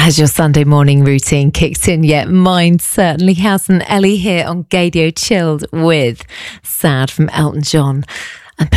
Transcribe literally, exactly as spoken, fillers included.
Has your Sunday morning routine kicked in yet? Mine certainly hasn't. Ellie here on Gaydio Chilled with Sad from Elton John.